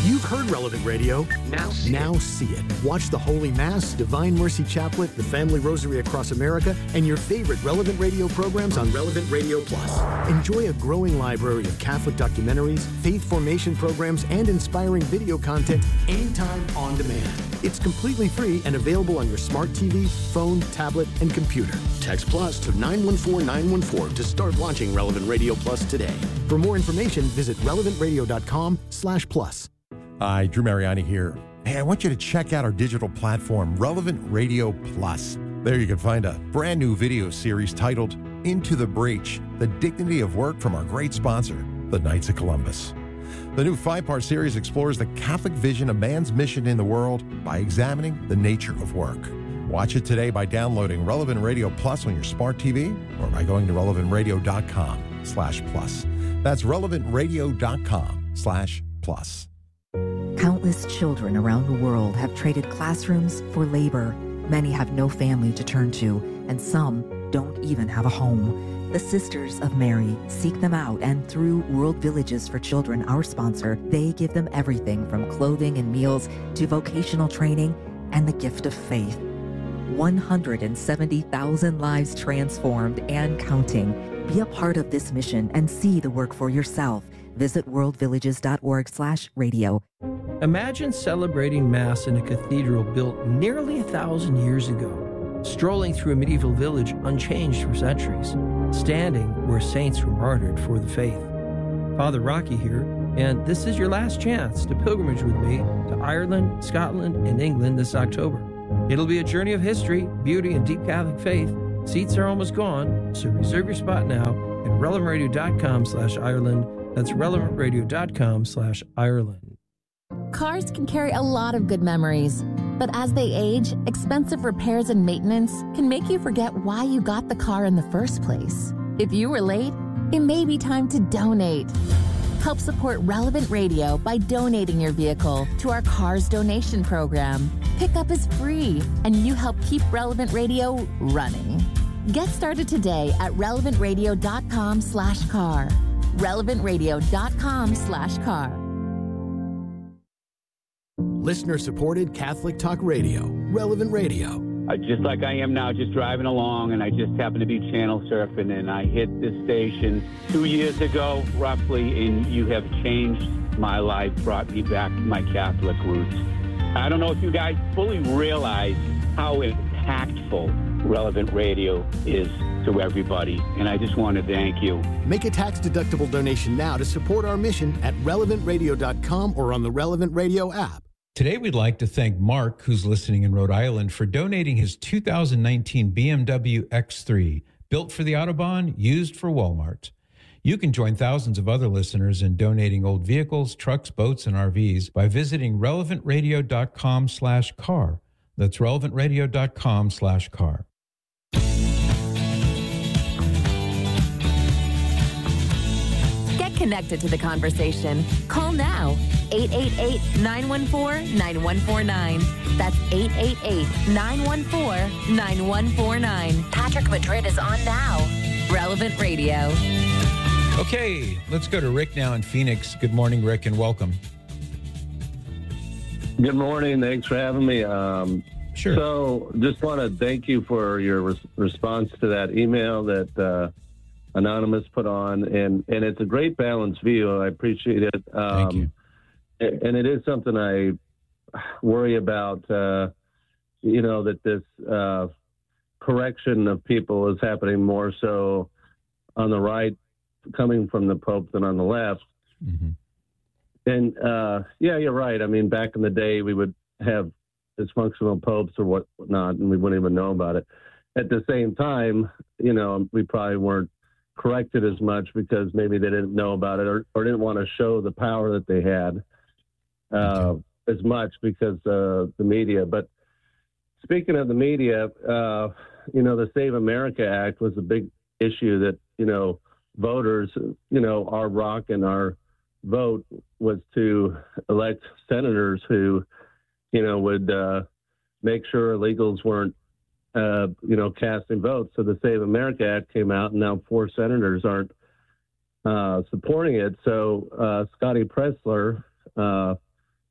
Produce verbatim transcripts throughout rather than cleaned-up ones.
You've heard Relevant Radio. Now see now it. see it. Watch the Holy Mass, Divine Mercy Chaplet, the Family Rosary Across America, and your favorite Relevant Radio programs on Relevant Radio Plus. Enjoy a growing library of Catholic documentaries, faith formation programs, and inspiring video content anytime on demand. It's completely free and available on your smart T V, phone, tablet, and computer. Text Plus to nine one four nine one four to start watching Relevant Radio Plus today. For more information, visit relevant radio dot com slash plus. Hi, Drew Mariani here. Hey, I want you to check out our digital platform, Relevant Radio Plus. There you can find a brand new video series titled Into the Breach, The Dignity of Work from our great sponsor, the Knights of Columbus. The new five-part series explores the Catholic vision of man's mission in the world by examining the nature of work. Watch it today by downloading Relevant Radio Plus on your smart T V or by going to relevant radio dot com slash plus. That's relevant radio dot com slash plus. Countless children around the world have traded classrooms for labor. Many have no family to turn to, and some don't even have a home. The Sisters of Mary seek them out, and through World Villages for Children, our sponsor, they give them everything from clothing and meals to vocational training and the gift of faith. one hundred seventy thousand lives transformed and counting. Be a part of this mission and see the work for yourself. Visit world villages dot org slash radio. Imagine celebrating Mass in a cathedral built nearly a thousand years ago, strolling through a medieval village unchanged for centuries, standing where saints were martyred for the faith. Father Rocky here, and this is your last chance to pilgrimage with me to Ireland, Scotland, and England this October. It'll be a journey of history, beauty, and deep Catholic faith. Seats are almost gone, so reserve your spot now at relevant radio dot com slash Ireland. That's relevant radio dot com slash Ireland. Cars can carry a lot of good memories, but as they age, expensive repairs and maintenance can make you forget why you got the car in the first place. If you were late, it may be time to donate. Help support Relevant Radio by donating your vehicle to our Cars Donation Program. Pickup is free, and you help keep Relevant Radio running. Get started today at relevant radio dot com slash car. relevant radio dot com slash car. Listener-supported Catholic Talk Radio, Relevant Radio. Uh, just like I am now, just driving along, and I just happened to be channel surfing, and I hit this station two years ago, roughly, and you have changed my life, brought me back to my Catholic roots. I don't know if you guys fully realize how impactful Relevant Radio is to everybody, and I just want to thank you. Make a tax-deductible donation now to support our mission at relevant radio dot com or on the Relevant Radio app. Today, we'd like to thank Mark, who's listening in Rhode Island, for donating his two thousand nineteen B M W X three, built for the Autobahn, used for Walmart. You can join thousands of other listeners in donating old vehicles, trucks, boats, and R Vs by visiting relevant radio dot com slash car. That's relevant radio dot com slash car. Get connected to the conversation. Call now. eight eight eight, nine one four, nine one four nine. That's eight eight eight, nine one four, nine one four nine. Patrick Madrid is on now. Relevant Radio. Okay, let's go to Rick now in Phoenix. Good morning, Rick, and welcome. Good morning. Thanks for having me. Um, sure. So just want to thank you for your res- response to that email that uh, Anonymous put on. And, and it's a great balanced view. I appreciate it. Um, thank you. And it is something I worry about, uh, you know, that this uh, correction of people is happening more so on the right, coming from the Pope, than on the left. Mm-hmm. And, uh, yeah, you're right. I mean, back in the day, we would have dysfunctional popes or what whatnot, and we wouldn't even know about it. At the same time, you know, we probably weren't corrected as much because maybe they didn't know about it or, or didn't want to show the power that they had uh, okay. as much because uh, the media. But speaking of the media, uh, you know, the Save America Act was a big issue that, you know, voters, you know, our rock and our vote was to elect senators who, you know, would uh, make sure illegals weren't, uh, you know, casting votes. So the Save America Act came out, and now four senators aren't uh, supporting it. So uh, Scotty Pressler, uh,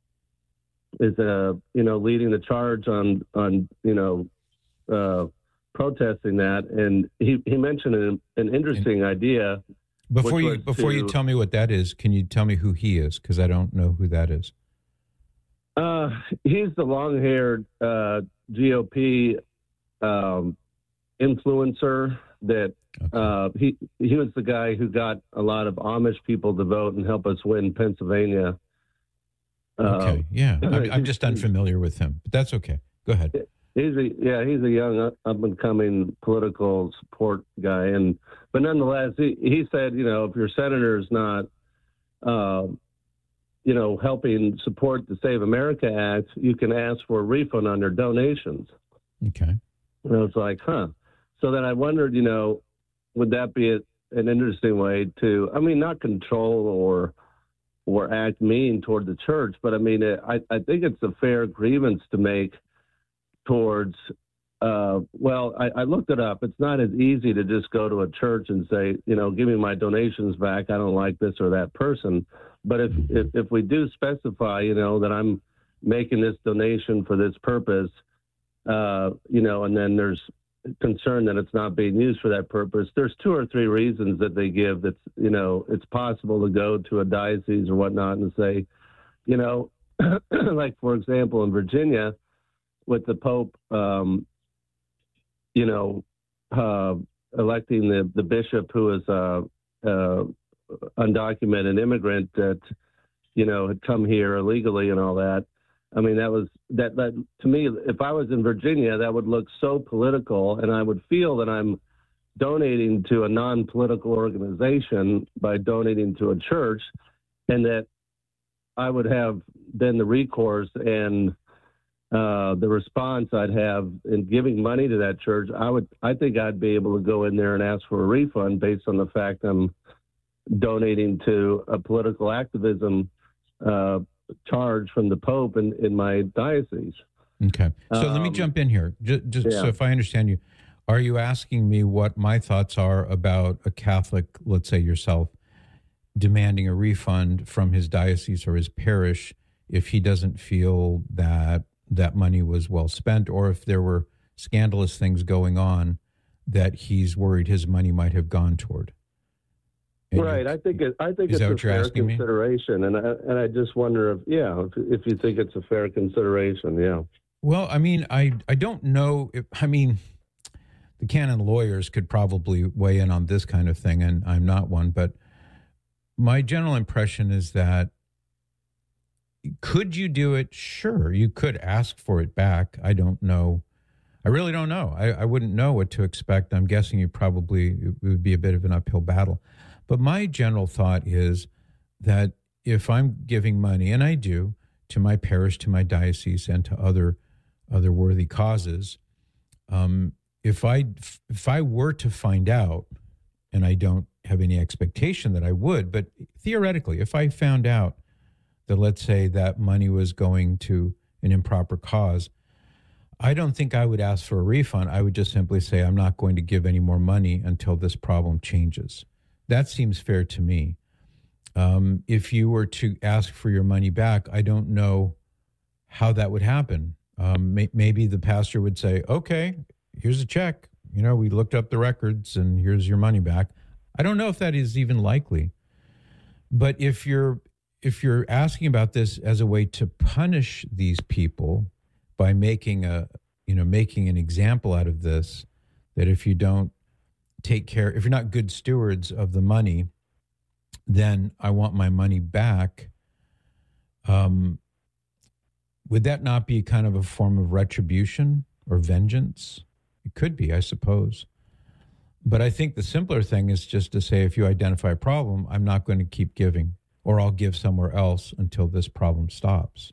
is uh, you know, leading the charge on on you know uh, protesting that, and he, he mentioned an, an interesting and idea. Before you before to, you tell me what that is, can you tell me who he is? Because I don't know who that is. Uh, he's the long-haired uh, G O P um, influencer that okay. uh, he he was the guy who got a lot of Amish people to vote and help us win Pennsylvania. Okay, uh, yeah, I'm, I'm just unfamiliar with him, but that's okay. Go ahead. He's a yeah, he's a young up and coming political support guy, and but nonetheless, he, he said, you know, if your senator is not, uh, you know, helping support the Save America Act, you can ask for a refund on their donations. Okay. And I was like, huh. So then I wondered, you know, would that be a, an interesting way to, I mean, not control or or act mean toward the church, but I mean, I I think it's a fair grievance to make towards, uh, well, I, I looked it up. It's not as easy to just go to a church and say, you know, give me my donations back. I don't like this or that person. But if, if, if we do specify, you know, that I'm making this donation for this purpose, uh, you know, and then there's concern that it's not being used for that purpose, there's two or three reasons that they give that's, you know, it's possible to go to a diocese or whatnot and say, you know, like, for example, in Virginia, with the Pope, um, you know, uh, electing the, the bishop who is a, a undocumented immigrant that, you know, had come here illegally and all that. I mean, that was that, that to me, if I was in Virginia, that would look so political, and I would feel that I'm donating to a non-political organization by donating to a church, and that I would have then the recourse and Uh, the response I'd have in giving money to that church, I would, I think I'd be able to go in there and ask for a refund based on the fact I'm donating to a political activism uh, charge from the Pope in, in my diocese. Okay. So um, let me jump in here. Just, just yeah. So if I understand you, are you asking me what my thoughts are about a Catholic, let's say yourself, demanding a refund from his diocese or his parish if he doesn't feel that that money was well spent, or if there were scandalous things going on that he's worried his money might have gone toward? And right. you, I think it, I think it's a fair consideration, me? and I, and I just wonder if yeah, if, if you think it's a fair consideration, yeah. Well, I mean, I I don't know if I mean the canon lawyers could probably weigh in on this kind of thing, and I'm not one, but my general impression is that. Could you do it? Sure. You could ask for it back. I don't know. I really don't know. I, I wouldn't know what to expect. I'm guessing you probably, it would be a bit of an uphill battle. But my general thought is that if I'm giving money, and I do, to my parish, to my diocese, and to other other worthy causes, um, if I if I were to find out, and I don't have any expectation that I would, but theoretically, if I found out that, let's say, that money was going to an improper cause, I don't think I would ask for a refund. I would just simply say, I'm not going to give any more money until this problem changes. That seems fair to me. Um, if you were to ask for your money back, I don't know how that would happen. Um, may, maybe the pastor would say, okay, here's a check. You know, we looked up the records and here's your money back. I don't know if that is even likely. But if you're If you're asking about this as a way to punish these people by making a, you know, making an example out of this, that if you don't take care, if you're not good stewards of the money, then I want my money back. Um, would that not be kind of a form of retribution or vengeance? It could be, I suppose. But I think the simpler thing is just to say, if you identify a problem, I'm not going to keep giving, or I'll give somewhere else until this problem stops.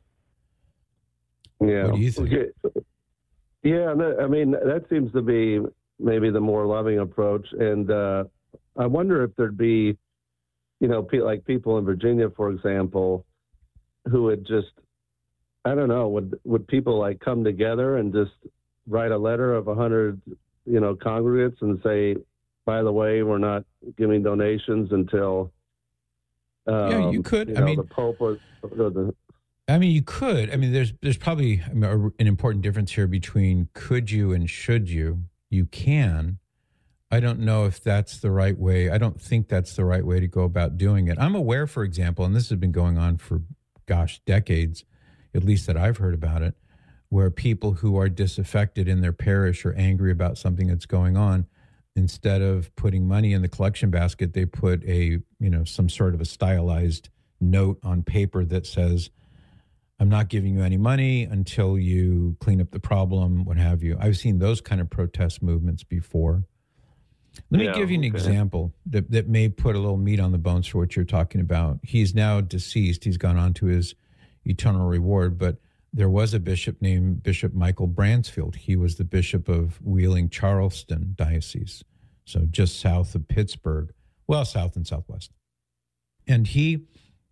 Yeah. What do you think? Yeah, I mean, that seems to be maybe the more loving approach. And uh, I wonder if there'd be, you know, like people in Virginia, for example, who would just, I don't know, would would people like come together and just write a letter of a hundred, you know, congregates and say, by the way, we're not giving donations until Um, yeah, you could. You know, I mean, the Pope was the, I mean, you could. I mean, there's there's probably an important difference here between could you and should you. You can. I don't know if that's the right way. I don't think that's the right way to go about doing it. I'm aware, for example, and this has been going on for, gosh, decades, at least that I've heard about it, where people who are disaffected in their parish are angry about something that's going on. Instead of putting money in the collection basket, they put a, you know, some sort of a stylized note on paper that says, I'm not giving you any money until you clean up the problem, what have you. I've seen those kind of protest movements before. Let me yeah, give you an okay. example that, that may put a little meat on the bones for what you're talking about. He's now deceased. He's gone on to his eternal reward, but there was a bishop named Bishop Michael Bransfield. He was the bishop of Wheeling-Charleston Diocese, so just south of Pittsburgh, well, south and southwest. And he,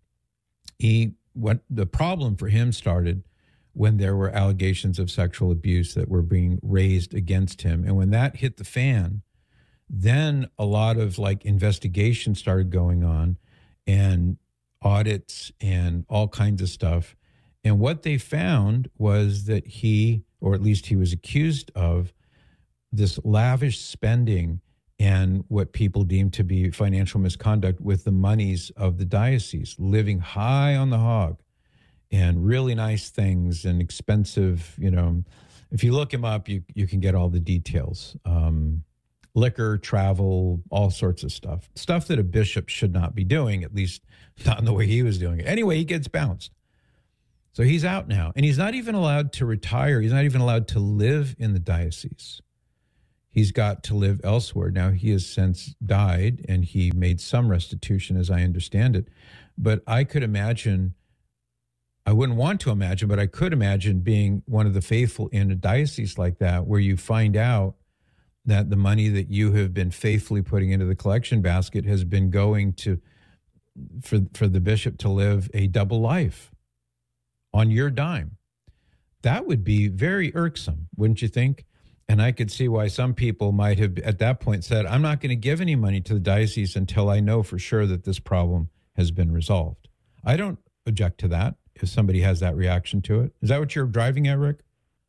he, what the problem for him started when there were allegations of sexual abuse that were being raised against him. And when that hit the fan, then a lot of like investigations started going on and audits and all kinds of stuff. And what they found was that he, or at least he was accused of, this lavish spending and what people deem to be financial misconduct with the monies of the diocese, living high on the hog and really nice things and expensive, you know, if you look him up, you, you can get all the details. Um, liquor, travel, all sorts of stuff. Stuff that a bishop should not be doing, at least not in the way he was doing it. Anyway, he gets bounced. So he's out now, and he's not even allowed to retire. He's not even allowed to live in the diocese. He's got to live elsewhere. Now, he has since died, and he made some restitution, as I understand it. But I could imagine, I wouldn't want to imagine, but I could imagine being one of the faithful in a diocese like that, where you find out that the money that you have been faithfully putting into the collection basket has been going to, for, for the bishop to live a double life on your dime. That would be very irksome, wouldn't you think? And I could see why some people might have at that point said, I'm not going to give any money to the diocese until I know for sure that this problem has been resolved. I don't object to that if somebody has that reaction to it. Is that what you're driving at, Rick?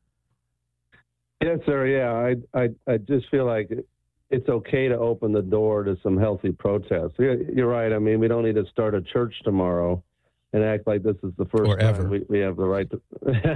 Yes, sir. Yeah, I, I, I just feel like it's okay to open the door to some healthy protests. You're right. I mean, we don't need to start a church tomorrow and act like this is the first or time ever. We, we have the right to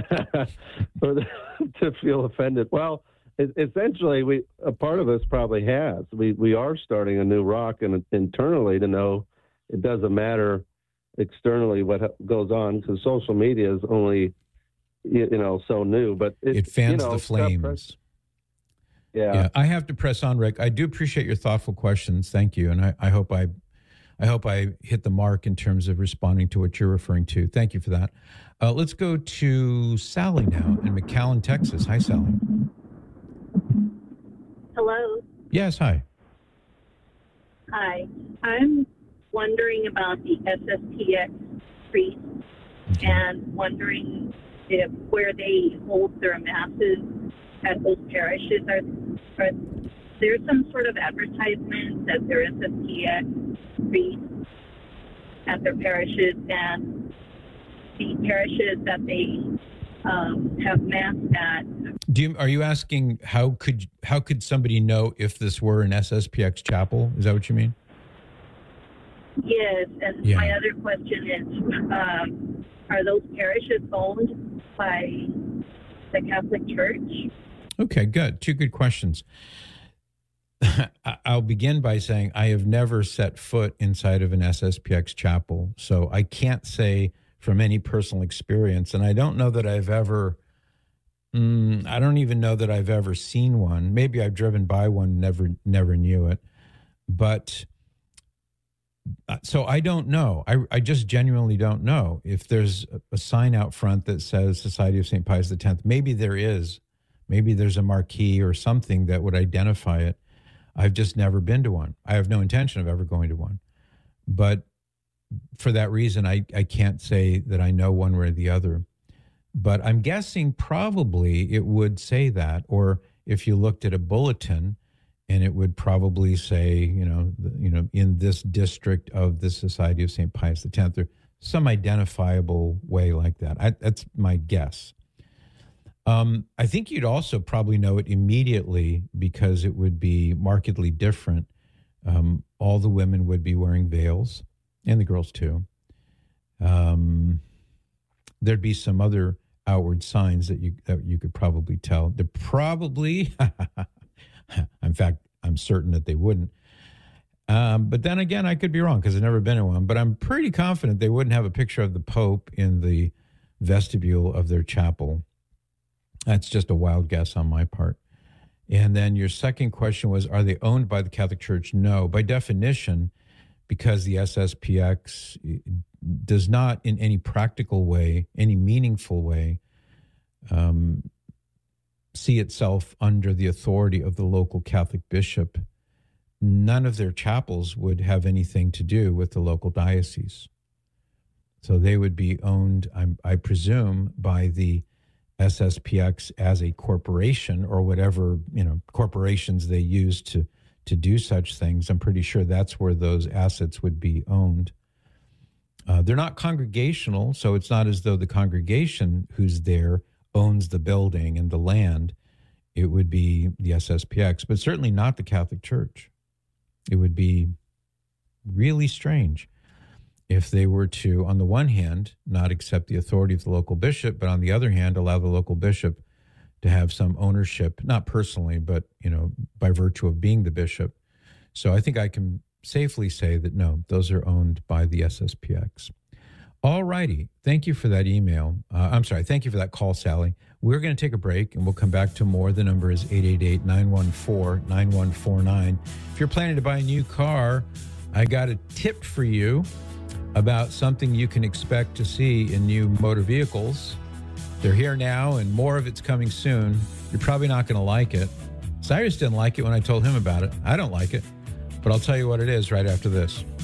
or the, to feel offended. Well, it, essentially, we a part of us probably has. We we are starting a new rock, and internally to know it doesn't matter externally what goes on, because social media is only you, you know so new, but it, it fans you know, the flames. Yeah. yeah, I have to press on, Rick. I do appreciate your thoughtful questions. Thank you, and I, I hope I. I hope I hit the mark in terms of responding to what you're referring to. Thank you for that. Uh, let's go to Sally now in McAllen, Texas. Hi, Sally. Hello. Yes, hi. Hi. I'm wondering about the S S P X priests Okay. and wondering if where they hold their masses at those parishes, are, are there some sort of advertisement that there is S S P X priests at their parishes, and the parishes that they um, have mass at? Do you, are you asking how could how could somebody know if this were an S S P X chapel? Is that what you mean? Yes, and Yeah. my other question is, um, are those parishes owned by the Catholic Church? Okay, good. Two good questions. I'll begin by saying I have never set foot inside of an S S P X chapel, so I can't say from any personal experience, and I don't know that I've ever, mm, I don't even know that I've ever seen one. Maybe I've driven by one, never, never knew it, but so I don't know. I, I just genuinely don't know if there's a, a sign out front that says Society of Saint Pius the tenth. Maybe there is. Maybe there's a marquee or something that would identify it. I've just never been to one. I have no intention of ever going to one. But for that reason, I, I can't say that I know one way or the other. But I'm guessing probably it would say that, or if you looked at a bulletin and it would probably say, you know, the, you know, in this district of the Society of Saint Pius the tenth, or some identifiable way like that. I, that's my guess. Um, I think you'd also probably know it immediately because it would be markedly different. Um, all the women would be wearing veils, and the girls too. Um, there'd be some other outward signs that you that you could probably tell. They're probably, in fact, I'm certain that they wouldn't. Um, but then again, I could be wrong because I've never been in one. But I'm pretty confident they wouldn't have a picture of the Pope in the vestibule of their chapel. That's just a wild guess on my part. And then your second question was, are they owned by the Catholic Church? No. By definition, because the S S P X does not in any practical way, any meaningful way, um, see itself under the authority of the local Catholic bishop, none of their chapels would have anything to do with the local diocese. So they would be owned, I, I presume, by the S S P X as a corporation or whatever, you know, corporations they use to to do such things. I'm pretty sure that's where those assets would be owned. Uh, they're not congregational, so it's not as though the congregation who's there owns the building and the land. It would be the S S P X, but certainly not the Catholic Church. It would be really strange if they were to, on the one hand, not accept the authority of the local bishop, but on the other hand, allow the local bishop to have some ownership, not personally, but, you know, by virtue of being the bishop. So I think I can safely say that, no, those are owned by the S S P X. All righty. Thank you for that email. Uh, I'm sorry. Thank you for that call, Sally. We're going to take a break, and we'll come back to more. The number is eight eight eight, nine one four, nine one four nine. If you're planning to buy a new car, I got a tip for you about something you can expect to see in new motor vehicles. They're here now, and more of it's coming soon. You're probably not going to like it. Cyrus didn't like it when I told him about it. I don't like it, but I'll tell you what it is right after this.